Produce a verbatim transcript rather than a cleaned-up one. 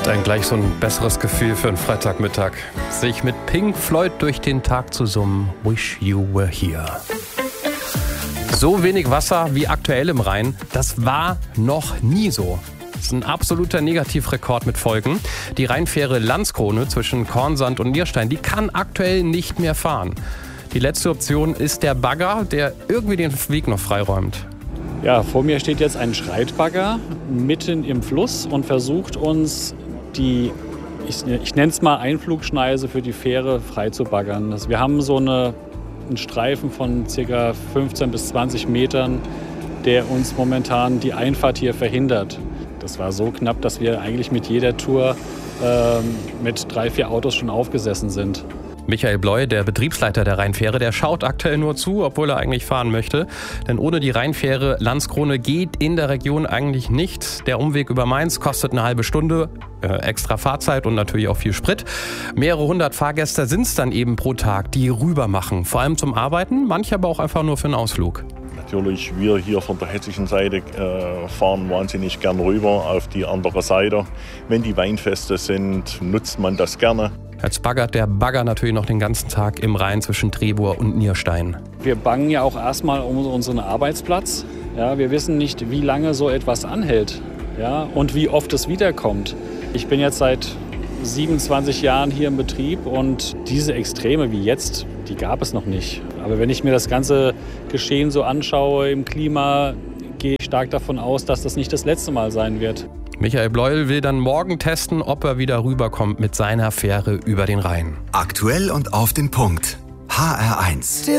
Dann gleich so ein besseres Gefühl für einen Freitagmittag. Sich mit Pink Floyd durch den Tag zu summen. Wish you were here. So wenig Wasser wie aktuell im Rhein, das war noch nie so. Das ist ein absoluter Negativrekord mit Folgen. Die Rheinfähre Landskrone zwischen Kornsand und Nierstein, die kann aktuell nicht mehr fahren. Die letzte Option ist der Bagger, der irgendwie den Weg noch freiräumt. Ja, vor mir steht jetzt ein Schreitbagger mitten im Fluss und versucht uns die, ich, ich nenne es mal Einflugschneise für die Fähre frei zu baggern. Also wir haben so eine, einen Streifen von ca. fünfzehn bis zwanzig Metern, der uns momentan die Einfahrt hier verhindert. Das war so knapp, dass wir eigentlich mit jeder Tour äh, mit drei, vier Autos schon aufgesessen sind. Michael Bleu, der Betriebsleiter der Rheinfähre, der schaut aktuell nur zu, obwohl er eigentlich fahren möchte. Denn ohne die Rheinfähre Landskrone geht in der Region eigentlich nichts. Der Umweg über Mainz kostet eine halbe Stunde, äh, extra Fahrzeit und natürlich auch viel Sprit. Mehrere hundert Fahrgäste sind es dann eben pro Tag, die rüber machen. Vor allem zum Arbeiten, manche aber auch einfach nur für einen Ausflug. Natürlich, wir hier von der hessischen Seite äh, fahren wahnsinnig gern rüber auf die andere Seite. Wenn die Weinfeste sind, nutzt man das gerne. Jetzt baggert der Bagger natürlich noch den ganzen Tag im Rhein zwischen Trebur und Nierstein. Wir bangen ja auch erstmal um unseren Arbeitsplatz. Ja, wir wissen nicht, wie lange so etwas anhält, ja, und wie oft es wiederkommt. Ich bin jetzt seit siebenundzwanzig Jahren hier im Betrieb und diese Extreme wie jetzt, die gab es noch nicht. Aber wenn ich mir das ganze Geschehen so anschaue im Klima, gehe ich stark davon aus, dass das nicht das letzte Mal sein wird. Michael Bleuel will dann morgen testen, ob er wieder rüberkommt mit seiner Fähre über den Rhein. Aktuell und auf den Punkt. H R eins.